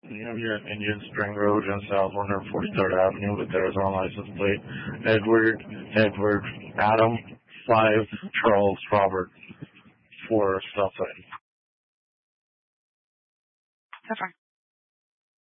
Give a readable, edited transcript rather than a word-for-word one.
You have your Indian Spring Road in South 143rd Avenue with Arizona license plate. Edward, Adam, 5, Charles, Robert, for stop sign. So far.